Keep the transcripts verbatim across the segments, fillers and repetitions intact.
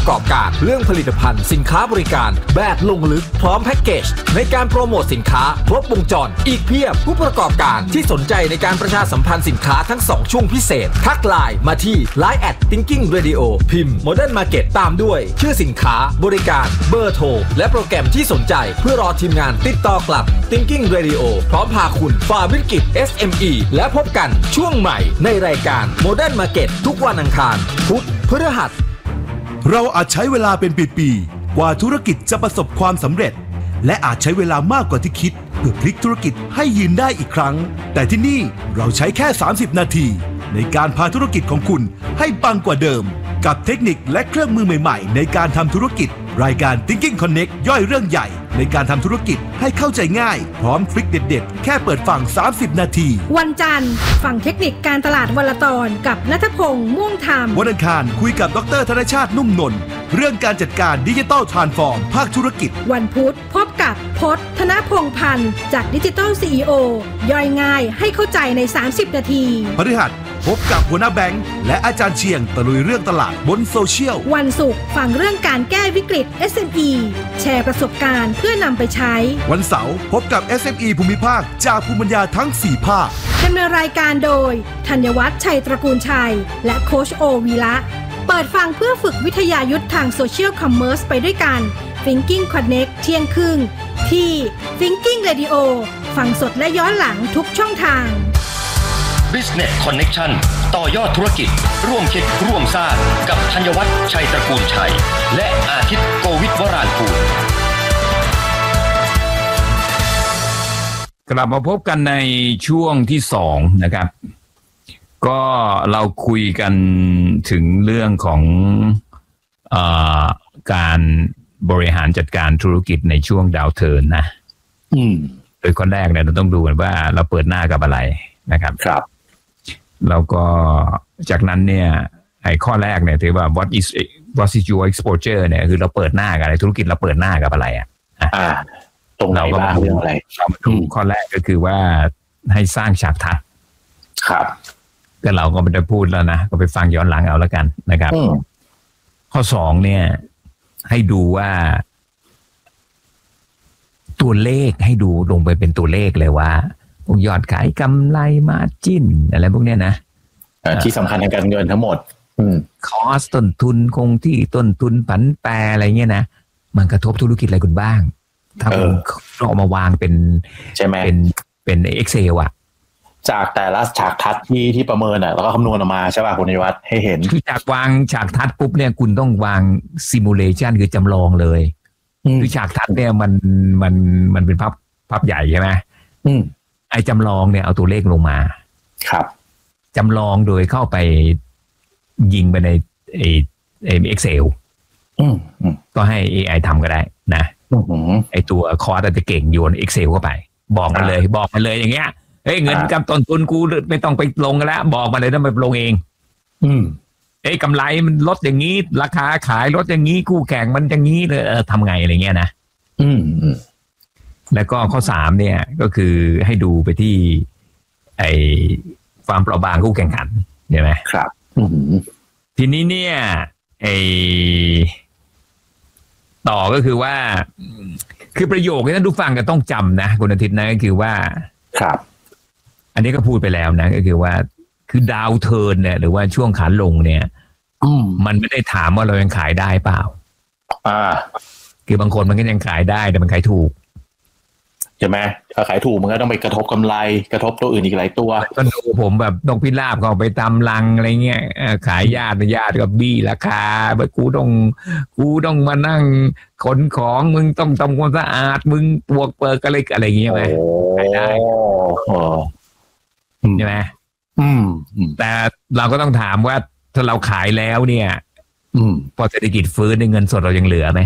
ประกอบการเรื่องผลิตภัณฑ์สินค้าบริการแบบลงลึกพร้อมแพ็กเกจในการโปรโมทสินค้าครบวงจรอีกเพียบผู้ประกอบการที่สนใจในการประชาสัมพันธ์สินค้าทั้งสองช่วงพิเศษทักไลน์มาที่ ไลน์ แอท Thinking Radio พิมพ์ Modern Market ตามด้วยชื่อสินค้าบริการเบอร์โทรและโปรแกรมที่สนใจเพื่อรอทีมงานติดต่อกลับ Thinking Radio พร้อมพาคุณฝ่าวิกฤต เอส เอ็ม อี และพบกันช่วงใหม่ในรายการ Modern Market ทุกวันอังคารพุธพฤหัสเราอาจใช้เวลาเป็นปีๆกว่าธุรกิจจะประสบความสำเร็จและอาจใช้เวลามากกว่าที่คิดเพื่อพลิกธุรกิจให้ยืนได้อีกครั้งแต่ที่นี่เราใช้แค่สามสิบนาทีในการพาธุรกิจของคุณให้ปังกว่าเดิมกับเทคนิคและเครื่องมือใหม่ๆในการทำธุรกิจรายการ Thinking Connect ย่อยเรื่องใหญ่ในการทำธุรกิจให้เข้าใจง่ายพร้อมทริคเด็ดๆแค่เปิดฟังสามสิบนาทีวันจันทร์ฟังเทคนิคการตลาดวันละตอนกับณัฐพงษ์ม่วงธรรมวันอังคารคุยกับดร.ธนชาตินุ่มนนท์เรื่องการจัดการดิจิทัลทรานส์ฟอร์มภาคธุรกิจวันพุธพบกับพจน์ธนพงษ์พันธ์จากดิจิทัล ซี อี โอ ย่อยง่ายให้เข้าใจในสามสิบนาทีพฤหัสพบกับหัวหน้าแบงค์และอาจารย์เชียงตะลุยเรื่องตลาดบนโซเชียลวันศุกร์ฟังเรื่องการแก้วิกฤต เอส เอ็ม อี แชร์ประสบการณ์เพื่อนำไปใช้วันเสาร์พบกับ เอส เอ็ม อี ภูมิภาคจากภูมิปัญญาทั้งสี่ภาคดำเนินรายการโดยธัญวัฒน์ชัยตระกูลชัยและโค้ชโอวีระเปิดฟังเพื่อฝึกวิทยายุทธทางโซเชียลคอมเมอร์สไปด้วยกัน Thinking Connect เที่ยงครึ่งที่ Thinking Radio ฟังสดและย้อนหลังทุกช่องทาง Business Connection ต่อยอดธุรกิจร่วมคิดร่วมสร้างกับธัญวัฒน์ชัยตระกูลชัยและอาทิตย์โกวิทวรานภูมิกลับมาพบกันในช่วงที่สองนะครับก็เราคุยกันถึงเรื่องของเอ่อการบริหารจัดการธุรกิจในช่วงดาวเทิร์นนะอืมโดยข้อแรกเนี่ยเราต้องดูกันว่าเราเปิดหน้ากับอะไรนะครับครับแล้วก็จากนั้นเนี่ยไอ้ข้อแรกเนี่ยถือว่า what is what is your exposure เนี่ยคือเราเปิดหน้ากับอะไรธุรกิจเราเปิดหน้ากับอะไรอ่ะอ่าตรงไหนบ้างเรื่องอะไรเรามาดูข้อแรกก็คือว่าให้สร้างฉากทัศน์ครับก็เราก็ไม่ได้พูดแล้วนะก็ไปฟังย้อนหลังเอาแล้วกันนะครับข้อสองเนี่ยให้ดูว่าตัวเลขให้ดูลงไปเป็นตัวเลขเลยว่ายอดขายกำไรมาร์จิ้นอะไรพวกเนี้ยนะที่สำคัญทางการเงินทั้งหมดคอสต้นทุนคงที่ต้นทุนผันแปรอะไรเงี้ยนะมันกระทบธุรกิจอะไรคุณบ้างถ้าคุณเอามาวางเป็นใช่ไหมเป็นเป็น Excel อ่ะจากแต่ละฉากทัศน์ที่ที่ประเมินอ่ะแล้วก็คำนวณออกมาใช่ป่ะคุณนิวัฒน์ให้เห็นคือจากวางฉากทัศน์ปุ๊บเนี่ยคุณต้องวางซิมูเลชันคือจำลองเลยคือฉากทัศน์เนี่ยมันมันมันเป็นภาพภาพใหญ่ใช่ไหมไอ้จำลองเนี่ยเอาตัวเลขลงมาครับจำลองโดยเข้าไปยิงไปในไอ้ไอ้ Excel ก็ให้ เอ ไอ ทำก็ได้นะไอ้ตัวคอร์สอาจจะเก่งโยน Excel เข้าไปบอกมันเลยบอกมันเลยอย่างเงี้ยเฮ้ยเงินกำต้นทุนกูไม่ต้องไปลงกันแล้วบอกมาเลยต้องไปลงเองอืมเอ้ยกำไรมันลดอย่างนี้ราคาขายลดอย่างนี้คู่แข่งมันอย่างนี้เลยเออทำไงอะไรเงี้ยนะอืมแล้วก็ข้อสามเนี่ยก็คือให้ดูไปที่ไอ้ความเปราะบางคู่แข่งขันใช่ไหมครับทีนี้เนี่ยไอ้ต่อก็คือว่าคือประโยคที่ท่านผู้ฟังก็ต้องจำนะคุณอาทิตย์นะก็คือว่าครับอันนี้ก็พูดไปแล้วนะก็คือว่าคือดาวเทิร์นเนี่ยหรือว่าช่วงขาลงเนี่ยมันไม่ได้ถามว่าเรายังขายได้เปล่าอ่าคือบางคนมันก็ยังขายได้แต่มันขายถูกใช่ไหมถ้าขายถูกมันก็ต้องไปกระทบกำไรกระทบตัวอื่นอีกหลายตัวก็ดูผมแบบนกพิราบก็ไปตำลังอะไรเงี้ยขายญาติญาติกับบี้ราคาแบบกูต้องกูต้องมานั่งขนของมึงต้องทำความสะอาดมึงปวกเปิกอะไรอะไรเงี้ยไหมขายได้ใช่ไหมแต่เราก็ต้องถามว่าถ้าเราขายแล้วเนี่ยพอเศรษฐกิจฟื้นเงินสดเรายังเหลือไหม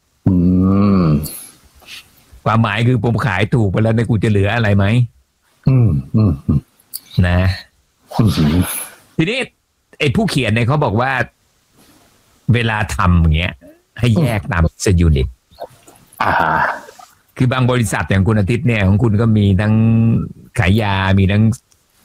ความหมายคือผมขายถูกไปแล้วเนี่ยกูจะเหลืออะไรไหมอืมอืมนะทีนี้ไอ้ผู้เขียนเนี่ยเขาบอกว่าเวลาทำอย่างเงี้ยให้แยกตามเซยูนิตอ่าคือบางบริษัทอย่างคุณอาทิตย์เนี่ยของคุณก็มีทั้งขายยามีทั้ง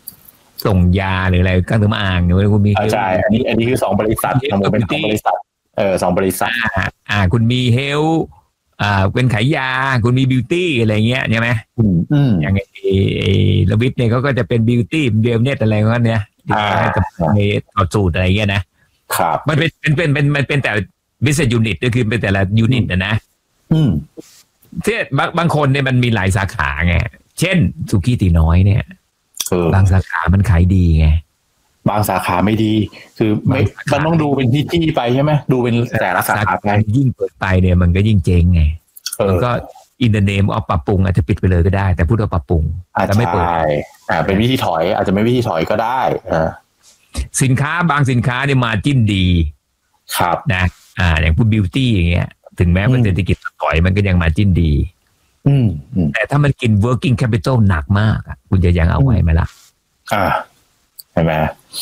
ส่งยาหรืออะไรเครื่องสำอางหรือว่าคุณมีใช่อันนี้อันนี้คือสองบริษัททั้งหมดเป็นสองบริษัทเออสองบริษัทอ่าอ่าคุณมีเฮลอ่าเป็นขายยาคุณมีบิวตี้อะไรเงี้ยใช่ไหมอืมอืมอย่างไอ้ระวิทเนี่ยเขาก็จะเป็นบิวตี้เบลเนสอะไรพวกนี้ที่ให้กับในต่อสูตรอะไรเงี้ยนะครับมันเป็นเป็นเป็นเป็นมันเป็นแต่ business unit ก็คือเป็นแต่ละยูนิตนะนะอืมที่บางบางคนเนี่ยมันมีหลายสาขาไงเช่นสุกี้ตีน้อยเนี่ยบางสาขามันขายดีไงบางสาขาไม่ดีคือไม่มันต้องดูเป็นที่ที่ไปใช่ไหมดูเป็นแต่ละสาขาไปยิ่งเปิดไปเนี่ยมันก็ยิ่งเจ๊งไงมันก็อินเดเนมเอาปรับปรุงอาจจะปิดไปเลยก็ได้แต่พูดว่าปรับปรุงแต่ไม่เปิดอ่าเป็นวิธีถอยอาจจะไม่วิธีถอยก็ได้อ่าสินค้าบางสินค้าเนี่ยมาจิ้นดีครับนะอ่าอย่างพวกบิวตี้อย่างเงี้ยถึงแม้ว่าเศรษฐกิจถอยมันก็ยังมาจิ้นดีอืมแต่ถ้ามันกิน working capital หนักมากอ่ะคุณจะยังเอาไว้ไหมล่ะอ่าใช่ไหม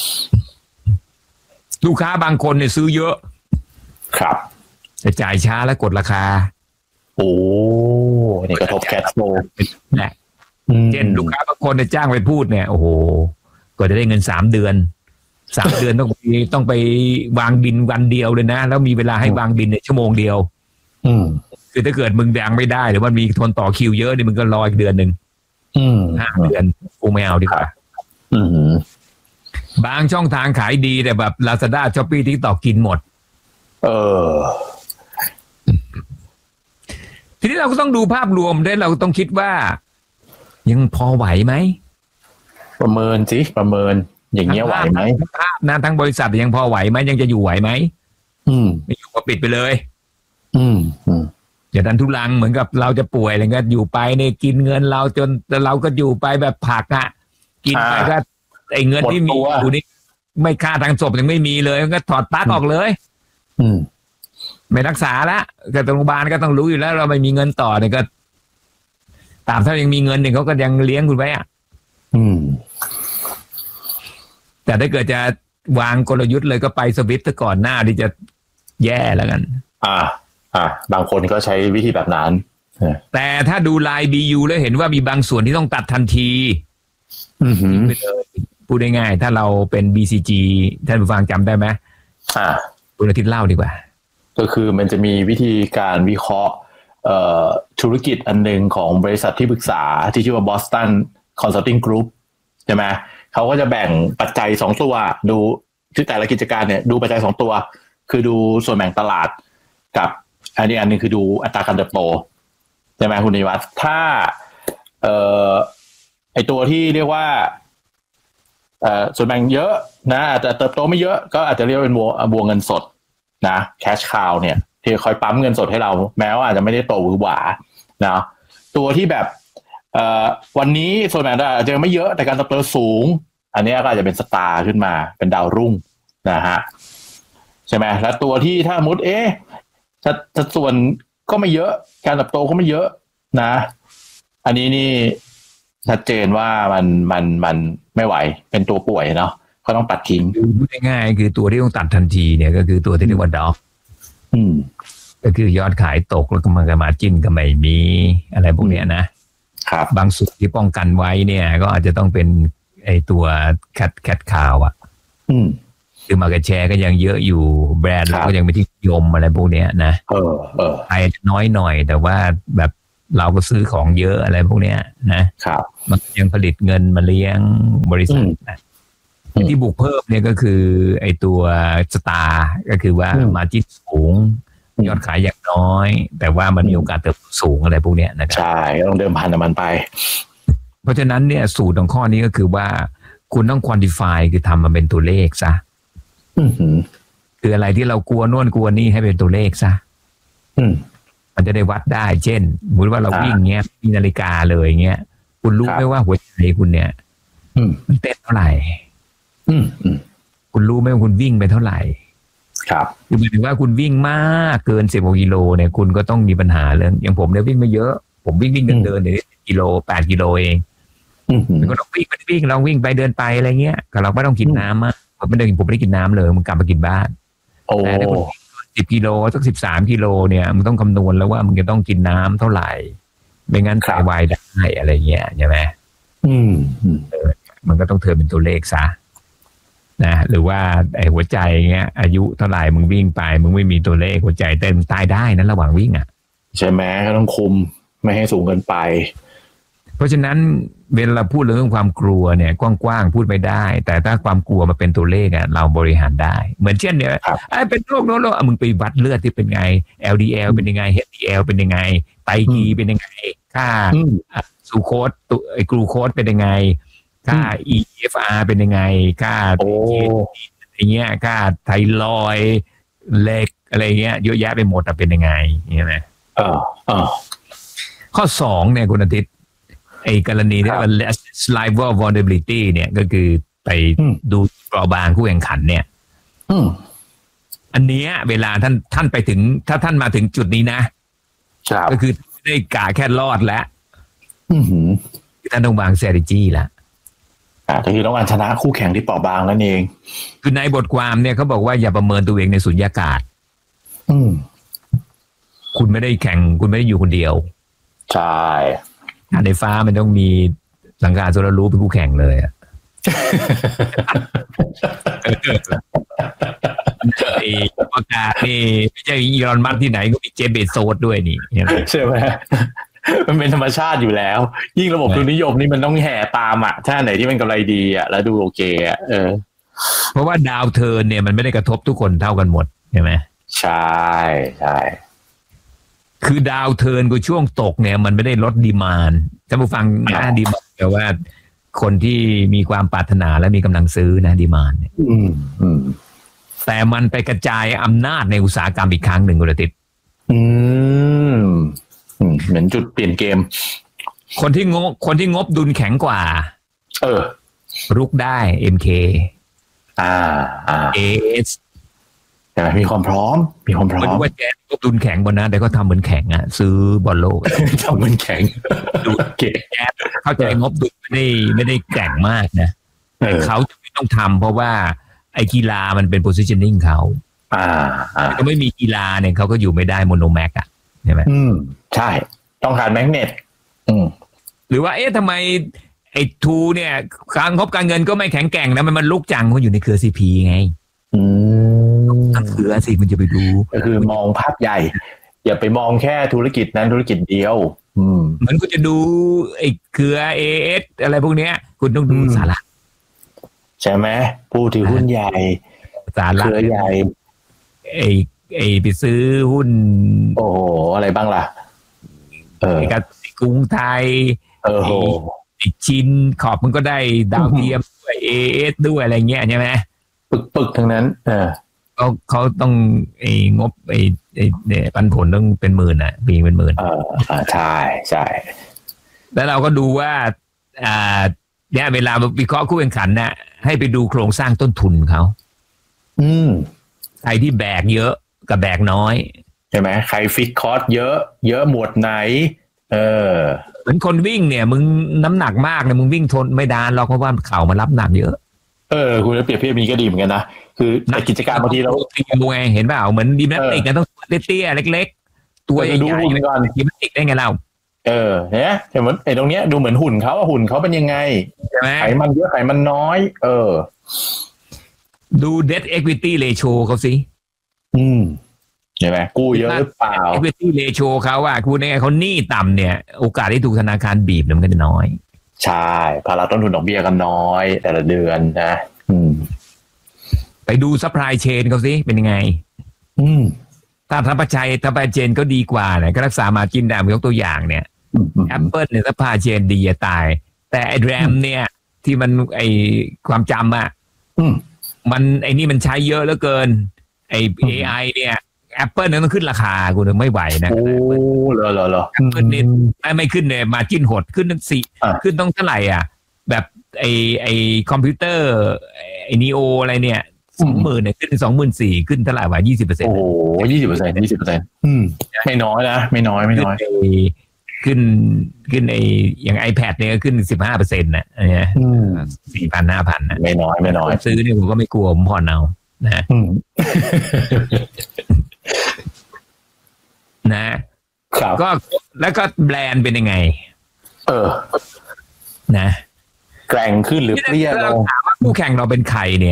ลูกค้าบางคนเนี่ยซื้อเยอะครับจะจ่ายช้าแล้วกดราคาโอ้นี่กระทบแคชโฟลว์นะเช่นลูกค้าบางคนเนี่ยจ้างไปพูดเนี่ยโอ้โหก็จะได้เงินสามเดือนสามเดือนต้องไปต้องไปวางบินวันเดียวเลยนะแล้วมีเวลาให้วางบินในชั่วโมงเดียวอืมคือถ้าเกิดมึงแดงไม่ได้หรือว่ามีคนต่อคิวเยอะนี่มึงก็รออีกเดือนหนึ่งอืมห้าเดือนกูไม่เอาดีกว่าอืมบางช่องทางขายดีแต่แบบ Lazada Shopee TikTok กินหมดเออทีนี้เราก็ต้องดูภาพรวมด้วยเราต้องคิดว่ายังพอไหวไหมประเมินสิประเมินอย่างเงี้ยไหวไหมภาพนะทั้งบริษัทยังพอไหวไหมยังจะอยู่ไหวไหมอืมไม่อยู่ก็ปิดไปเลยอืมอืมอย่าดันทุลังเหมือนกับเราจะป่วยอะไรเงี้ยอยู่ไปเนี่ยกินเงินเราจนเราก็อยู่ไปแบบผักอ่ะกินไปก็ไอ้เงินที่มีอยู่นี่ไม่ค่าทางศพยังไม่มีเลยก็ถอดปลั๊กออกเลยอืมไม่รักษาละก็โรงพยาบาลก็ต้องรู้อยู่แล้วเราไม่มีเงินต่อเนี่ยก็ตามถ้ายังมีเงินเนี่ยเขาก็ยังเลี้ยงคุณไว้อ่ะอืมแต่ถ้าเกิดจะวางกลยุทธ์เลยก็ไปสวิตช์ก่อนหน้าที่จะแย่แล้วกันอ่าอ่าบางคนก็ใช้วิธีแบบนั้นแต่ถ้าดูลาย บี ยู แล้วเห็นว่ามีบางส่วนที่ต้องตัดทันทีอือหือพูดง่ายๆถ้าเราเป็น บี ซี จี ท่านผู้ฟังจำได้ไหมอ่าคุณอาทิตย์เล่าดีกว่าก็คือมันจะมีวิธีการวิเคราะห์เอ่อธุรกิจอันหนึ่งของบริษัทที่ปรึกษาที่ชื่อว่า Boston Consulting Group ใช่ไหมเขาก็จะแบ่งปัจจัยสองตัวดูที่แต่ละกิจการเนี่ยดูปัจจัยสองตัวคือดูส่วนแบ่งตลาดกับอันนี้อันนึงคือดูอัตราการเติบโตใช่ไหมคุณนิวัฒน์ถ้าเอ่อไอตัวที่เรียกว่าเอ่อส่วนแบ่งเยอะนะแต่เติบโตไม่เยอะก็อาจจะเรียกเป็นบัวบัวเงินสดนะ cash cow เนี่ยที่คอยปั๊มเงินสดให้เราแม้ว่าอาจจะไม่ได้โตหวือหวานะตัวที่แบบเอ่อวันนี้ส่วนแบ่งอาจจะไม่เยอะแต่การเติบโตสูงอันนี้ก็อาจจะเป็นสตาร์ขึ้นมาเป็นดาวรุ่งนะฮะใช่ไหมแล้วตัวที่ถ้ามุดเอ๊ะสัดส่วนก็ไม่เยอะการเติบโตก็ไม่เยอะนะอันนี้นี่ชัดเจนว่ามันมันมันไม่ไหวเป็นตัวป่วยเนาะก็ต้องตัดทิ้งพูดง่ายๆคือตัวที่ต้องตัดทันทีเนี่ยก็คือตัวที่เรียกว่าด็อกอืมก็คือยอดขายตกแล้วก็มันก็มาจิ้นก็ไม่มีอะไรพวกเนี้ยนะครับบางส่วนที่ป้องกันไว้เนี่ยก็อาจจะต้องเป็นไอตัวแคทแคทคาวอ่ะอืมคือมาร์เก็ตแชร์ก็ยังเยอะอยู่แบรนด์เราก็ยังไม่ที่นิยมอะไรพวกเนี้ยนะเออเออไอน้อยหน่อยแต่ว่าแบบเราก็ซื้อของเยอะอะไรพวกเนี้ยนะครับมันยังผลิตเงินมาเลี้ยงบริษัทนะที่บุกเพิ่มเนี่ยก็คือไอตัวสตาร์ก็คือว่ามาจิ้นสูงยอดขายอย่างน้อยแต่ว่ามันมีโอกาสเติบโตสูงอะไรพวกเนี้ยนะครับใช่ต้องเดิมพันกับมันไปเพราะฉะนั้นเนี่ยสูตรของข้อนี้ก็คือว่าคุณต้อง quantify คือทำมาเป็นตัวเลขซะคืออะไรที่เรากลัวโน่นกลัวนี่ให้เป็นตัวเลขซะมันจะได้วัดได้เช่นสมมติว่าเราวิ่งเงี้ยมีนาฬิกาเลยเงี้ยคุณรู้ไหมว่าหัวใจคุณเนี่ยมันเต้นเท่าไหร่คุณรู้ไหมว่าคุณวิ่งไปเท่าไหร่ครับคือหมายถึงว่าคุณวิ่งมากเกินสิบกิโลเนี่ยคุณก็ต้องมีปัญหาเรื่องอย่างผมเนี่ยวิ่งไม่เยอะผมวิ่งวิ่งเดินเดินเนี่ยกิโลแปดกิโลเองมันก็ต้องวิ่งไปวิ่งเราวิ่งไปเดินไปอะไรเงี้ยก็เราไม่ต้องกินน้ำมากผมไม่ได้ผมไม่ได้กินน้ำเลยมันกลับมากินบ้านแต่ถ้าคุณสิบกิโลสักสิบสามกิโลเนี่ยมันต้องคำนวณแล้วว่ามันจะต้องกินน้ำเท่าไหร่ไม่งั้นไตวายได้อะไรเงี้ยใช่ไหมอืมเออมันก็ต้องเทิร์นเป็นตัวเลขซะนะหรือว่าไอ้หัวใจเงี้ยอายุเท่าไหร่มึงวิ่งไปมึงไม่มีตัวเลขหัวใจเต้นตายได้นั้นระหว่างวิ่งอ่ะใช่ไหมก็ต้องคุมไม่ให้สูงเกินไปเพราะฉะนั้นเวลาเราพูดเรื่องความกลัวเนี่ยกว้างๆพูดไม่ได้แต่ถ้าความกลัวมาเป็นตัวเลขอ่ะเราบริหารได้เหมือนเช่นเนี่ยไอ้เป็นโรคโน้นโรคมึงไปวัดเลือดที่เป็นไง แอล ดี แอล เป็นยังไง เอช ดี แอล เป็นยังไงไตกีเป็นยังไงค่าซูโคสตัวไอ้กลูโคสเป็นยังไงค่า อี เอฟ อาร์ เป็นยังไงค่าอย่างเงี้ยค่าไทรอยด์เล็กอะไรเงี้ยเยอะแยะไปหมดเป็นยังไงใช่ไหมเออเออข้อสองเนี่ยคุณอาทิตย์ไอ้กรณีที่ว่า sliver vulnerability เนี่ยก็คือไปดูเปราะบางคู่แข่งขันเนี่ยอันเนี้ยเวลาท่านท่านไปถึงถ้าท่านมาถึงจุดนี้นะก็คือได้กะแค่รอดแล้วท่านต้องวาง strategy แล้วอ่าก็คือต้องการชนะคู่แข่งที่เปราะบางนั่นเองคือในบทความเนี่ยเขาบอกว่าอย่าประเมินตัวเองในสุญญากาศคุณไม่ได้แข่งคุณไม่ได้อยู่คนเดียวใช่ในฟ้ามันต้องมีสังกัดโซลารูเป็นคู่แข่งเลยอ่ะไอ้ประกาศนี่ไม่ใช่อีลอนมัสก์ที่ไหนก็มีเจฟ เบโซสด้วยนี่ใช่ไหมมันเป็นธรรมชาติอยู่แล้วยิ่งระบบทุนนิยมนี่มันต้องแห่ตามอ่ะถ้าไหนที่มันกำไรดีอ่ะแล้วดูโอเคอ่ะเออเพราะว่าดาวเทิร์นเนี่ยมันไม่ได้กระทบทุกคนเท่ากันหมดใช่ไหมใช่ใช่คือดาวเทิร์นกับช่วงตกเนี่ยมันไม่ได้ลดดีมานด์ท่านผู้ฟังนะดีมานด์แปลว่าคนที่มีความปรารถนาและมีกำลังซื้อนะดีมานด์เนี่ยแต่มันไปกระจายอำนาจในอุตสาหกรรมอีกครั้งหนึ่งคุณอาทิตย์อืมเหมือนจุดเปลี่ยนเกมคนที่งบคนที่งบดุลแข็งกว่าเออรุกได้ เอ็ม เคอ่าอ่าเอ เอสแต่มีความพร้อมมีความพร้อมว่าแจ๊งบดุลแข็งบนนะแต่ก็ทำเหมือนแข็งอ่ะซื้อบอลโลกทำเหมือนแข็งดูเก๋แจ๊เข้าใจงบดุลไม่ได้ไม่ได้แข็งมากนะแต่เขาจะไม่ต้องทำเพราะว่าไอ้กีฬามันเป็น positioning เขาอ่าอ่าก็ไม่มีกีฬาเนี่ยเขาก็อยู่ไม่ได้โมโนแม็กอ่ะใช่ไหมอืมใช่ต้องการแมกเนตอืมหรือว่าเอ๊ะทำไมไอ้ทูเนี่ยการงบการเงินก็ไม่แข็งแกร่งนะมันมันลุกจังเขาอยู่ในเครือ ซี พี ไงอืมตั้งเครือสิคุณจะไปดูก็คือมองภาพใหญ่อย่าไปมองแค่ธุรกิจนั้นธุรกิจเดียวอืมเหมือนคุณจะดูไอ้เครือ เอ เอส อะไรพวกเนี้ยคุณต้องดูสาระใช่ไหมผู้ถือหุ้นใหญ่สาระเครือใหญ่ไอ้ไอ้ไปซื้อหุ้นโอ้โหอะไรบ้างล่ะเออกับกรุงไทยเออโหไอ้ชินขอบมันก็ได้ดาวเทียมด้วย เอ เอส ด้วยอะไรเงี้ยใช่ไหมปึกๆทั้งนั้นเออเขาเขาต้องไอ้งบไอ้ไอ้เนี่ยปันผลต้องเป็นหมื่นอ่ะปีเป็นหมื่นเออใช่ใช่แล้วเราก็ดูว่าอ่าเนี่ยเวลาวิเคราะห์คู่แข่งขันน่ะให้ไปดูโครงสร้างต้นทุนเขาอืมใครที่แบกเยอะกับแบกน้อยใช่ไหมใครฟิกคอร์สเยอะเยอะหมวดไหนเออเหมือนคนวิ่งเนี่ยมึงน้ำหนักมากเนี่ยมึงวิ่งทนไม่ดานหรอกเพราะว่าเข่ามันรับหนักเยอะเออคุณเปรียบเทียบมีก็ดีเหมือนกันนะคือในกิจการบางทีเราตีมวยเห็นเปล่าเหมือนดีแมติกนะต้องเตี้ยๆเล็กๆตัวใหญ่ๆดีแมติกได้ไงเราเออเนี่ยเห็นเหมือนไอ้ตรงเนี้ยดูเหมือนหุ่นเขาว่าหุ่นเขาเป็นยังไงไขมันเยอะไขมันน้อยเออดู debt equity ratio เขาสิอืมใช่ไหมกู้เยอะหรือเปล่า equity ratio เขาว่าคุณเนี่ยเขาหนี้ต่ำเนี่ยโอกาสที่ถูกธนาคารบีบมันก็จะน้อยใช่ภาระต้นทุนดอกเบี้ยก็น้อยแต่ละเดือนนะอืมไปดู supply chain เขาสิเป็นยังไงอืมถ้าทัพชัยทัพชัยเจนก็ดีกว่าเนี่ยก็รักษามาจิ้นดามยกตัวอย่างเนี่ย Apple เนี่ยทัพชัยเจนดีจะตายแต่ไอ้ แรม เนี่ยที่มันไอ้ความจำอ่ะมันไอ้นี่มันใช้เยอะเหลือเกินไอ้ เอ ไอ เนี่ย Apple เนี่ยต้องขึ้นราคากูถึงไม่ไหวนะโอ้เหรอเหรอเหรอ Apple เนี่ยไม่ขึ้นเลยมาจิ้นหดขึ้นตั้งสี่ขึ้นต้องเท่าไหร่อ่ะแบบไอ้ไอ้คอมพิวเตอร์ไอ้ Neo อะไรเนี่ยสองหมื่นเนี่ยขึ้นสองหมื่นสี่ขึ้นเท่าไหร่วะยี่สิบเปอร์เซ็นต์โอ้โหยี่สิบเปอร์เซ็นต์ยี่สิบเปอร์เซ็นต์อืมไม่น้อยนะไม่น้อยไม่น้อยขึ้นขึ้นไอ้อย่าง iPad เนี่ยขึ้นสิบห้าเปอร์เซ็นต์นะเนี่ยสี่พันห้าพันนะไม่น้อยไม่น้อยซื้อเนี่ยผมก็ไม่กลัวผมผ่อนเอานะนะก็แล้วก็แบรนด์เป็นยังไงเออนะแกร่งขึ้นหรือเปรี้ยลงถามว่าคู่แข่งเราเป็นใครเนี่ย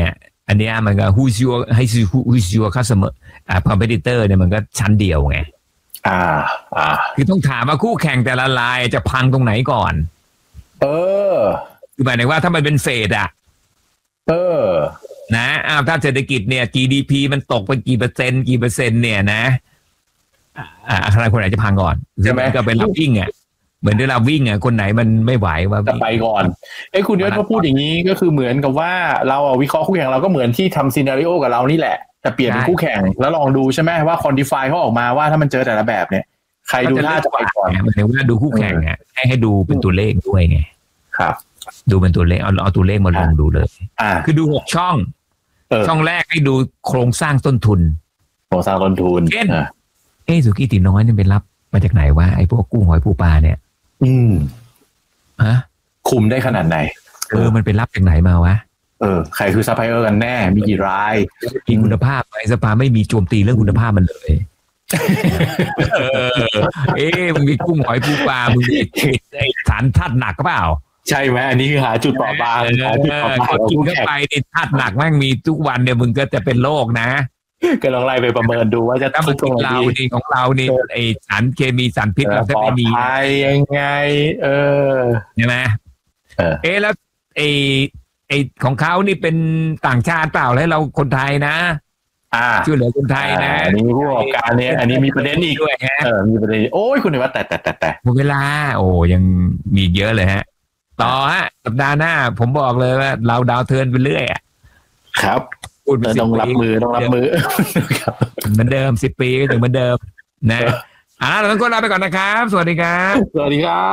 อันเนี้ยมันก็ who's your who's your customer อ่า competitor เนี่ยมันก็ชั้นเดียวไงอ่าอ่าคือต้องถามว่าคู่แข่งแต่ละรายจะพังตรงไหนก่อนเออคือหมายถึงว่าถ้ามันเป็นเฟดอ่ะเออนะอ้าวถ้าเศรษฐกิจเนี่ย จี ดี พี มันตกไปกี่เปอร์เซ็นต์กี่เปอร์เซ็นต์เนี่ยนะอ่าใครคนไหนจะพังก่อนใช่ไหมก็เป็นรับวิ่งอ่ะเหมือนที่เราวิ่งอ่ะคนไหนมันไม่ไหวว่าจะไปก่อนไอ้คุณยศเขาพูดอย่างนี้ก็คือเหมือนกับว่าเราวิเคราะห์คู่แข่งเราก็เหมือนที่ทำซีนาริโอกับเรานี่แหละแต่เปลี่ยนเป็นคู่แข่งแล้วลองดูใช่ไหมว่าคอนดิฟายเขาออกมาว่าถ้ามันเจอแต่ละแบบเนี่ยใครดูท่าจะไปก่อนหมายถึงว่าดูคู่แข่งอ่ะให้ให้ดูเป็นตัวเลขด้วยไงครับดูเป็นตัวเลขเอาเอาตัวเลขมาลงดูเลยอ่าคือดูหกช่องช่องแรกให้ดูโครงสร้างต้นทุนโครงสร้างต้นทุนเช่นเอ๊ะสุกี้ตีน้อยนี่เป็นรับมาจากไหนวะไอ้พวกกุ้งหอยปูปลาเนี่ยอืมฮะคุมได้ขนาดไหนเออมันเป็นรับจากไหนมาวะเออใครคือซัพพลายเออร์กันแน่มีกี่รายมีคุณภาพไหมสภาไม่มีโจมตีเรื่องคุณภาพมันเลยเออเอ๊ะมึงมีกุ้งหอยปูปลามึงมีสารธาตุหนักเปล่าใช่ไหมอันนี้คือหาจุดเปราะบางหาจุดเปราะบางกินเข้าไปนี่ธาตุหนักแม่งมีทุกวันเนี่ยมึงก็จะเป็นโรคนะก็ลองไล่ไปประเมินดูว่าจะทุกเรานี่ของเรานี่ไอสารเคมีสารพิษเราจะไม่มียังไงเออใช่ไหมเอ๊ะแล้วไอไอของเขานี่เป็นต่างชาติเปล่าแล้วเราคนไทยนะอ่าช่วยเหลือคนไทยนะอันนี้ผู้ประกอบการเนี่ยอันนี้มีประเด็นอีกด้วยฮะเออมีประเด็นโอ้ยคุณว่าแต่แต่แต่แต่หมดเวลาโอ้ยังมีเยอะเลยฮะต่อฮะสัปดาห์หน้าผมบอกเลยว่าเราดาวเทิร์นไปเรื่อยอ่ะครับต้องรับมือต้องรับมือเหมือนเดิมสิบปีก็ถึงเหมือนเดิมนะอ่าเราต้องกดลาไปก่อนนะครับสวัสดีครับสวัสดีครับ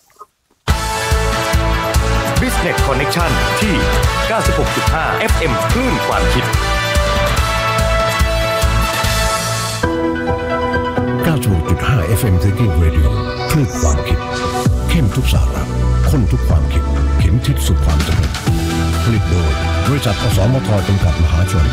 Business Connection ที่ เก้าสิบหกจุดห้า เอฟ เอ็ม คลื่นความคิดเก้าสิบหกจุดห้า เอฟ เอ็ม Thinking Radio คลื่นความคิดเข้มทุกสาระข้นทุกความคิดเข็มทิศสู่ความสำเร็จผลิตโดยบริษัทอสมทจำกัดมหาชน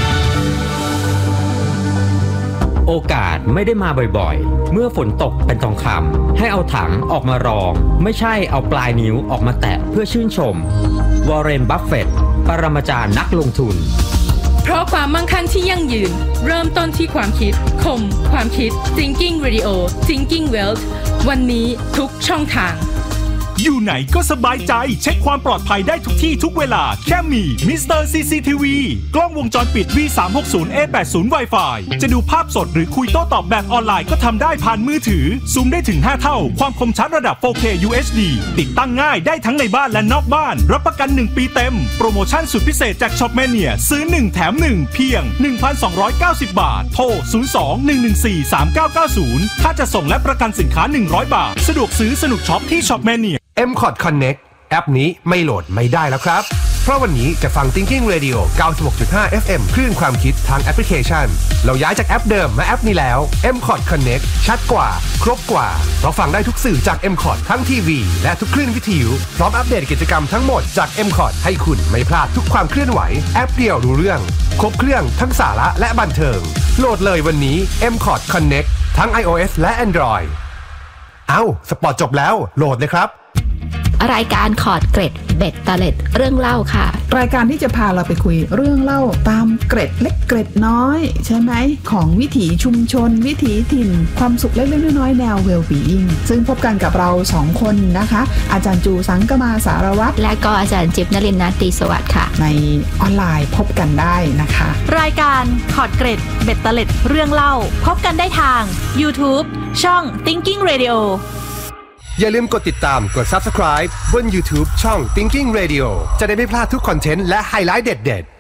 โอกาสไม่ได้มาบ่อยๆเมื่อฝนตกเป็นทองคำให้เอาถังออกมารองไม่ใช่เอาปลายนิ้วออกมาแตะเพื่อชื่นชมวอร์เรน บัฟเฟตต์ปรมาจารย์นักลงทุนเพราะความมั่งคั่งที่ยั่งยืนเริ่มต้นที่ความคิดคมความคิด Thinking Radio Thinking Wealth วันนี้ทุกช่องทางอยู่ไหนก็สบายใจเช็คความปลอดภัยได้ทุกที่ทุกเวลาแค่มี มิสเตอร์ ซี ซี ที วี กล้องวงจรปิด วี สามหกศูนย์ เอ แปดสิบ Wi-Fi จะดูภาพสดหรือคุยโต้ตอบแบบออนไลน์ก็ทำได้ผ่านมือถือซูมได้ถึงห้าเท่าความคมชัดระดับ โฟร์เค ยู เอช ดี ติดตั้งง่ายได้ทั้งในบ้านและนอกบ้านรับประกันหนึ่งปีเต็มโปรโมชั่นสุดพิเศษจาก Shopmania ซื้อหนึ่งแถมหนึ่งเพียง หนึ่งพันสองร้อยเก้าสิบ บาทโทรศูนย์ สอง หนึ่ง หนึ่ง สี่ สาม เก้า เก้า ศูนย์ถ้าจะส่งและประกันสินค้าหนึ่งร้อยบาทสะดวกซื้อสนุกช็อปที่ Shopmania เอ็ม คอร์ด Connect แอปนี้ไม่โหลดไม่ได้แล้วครับเพราะวันนี้จะฟัง Thinking Radio เก้าสิบหกจุดห้า เอฟ เอ็ม คลื่นความคิดทางแอปพลิเคชันเราย้ายจากแอปเดิมมาแอปนี้แล้ว เอ็ม คอร์ด Connect ชัดกว่าครบกว่าเพราะฟังได้ทุกสื่อจาก เอ็ม คอร์ด ทั้งทีวีและทุกคลื่นวิทยุพร้อมอัปเดตกิจกรรมทั้งหมดจาก เอ็ม คอร์ด ให้คุณไม่พลาดทุกความเคลื่อนไหวแอปเดียวรู้เรื่องครบเครื่องทั้งสาระและบันเทิงโหลดเลยวันนี้ เอ็ม คอร์ด Connect ทั้ง iOS และ Android เอ้าสปอร์ตจบแล้วโหลดเลยครับรายการคอร์ดเกร็ดเบ็ดเตล็ดเรื่องเล่าค่ะรายการที่จะพาเราไปคุยเรื่องเล่าตามเกร็ดเล็กเกร็ดน้อยใช่ไหมของวิถีชุมชนวิถีถิ่นความสุขเล็กๆน้อยๆแนว well-being ซึ่งพบกันกับเราสองคนนะคะอาจารย์จูสังกมาสารวัตรและก็อาจารย์จิ๊บนฤมล ตรีสวัสดิ์ค่ะในออนไลน์พบกันได้นะคะรายการคอร์ดเกร็ดเบ็ดเตล็ดเรื่องเล่าพบกันได้ทาง YouTube ช่อง Thinking Radio อย่าลืมกดติดตามกด Subscribe บน YouTube ช่อง Thinking Radio จะได้ไม่พลาดทุกคอนเทนต์และไฮไลท์เด็ดๆ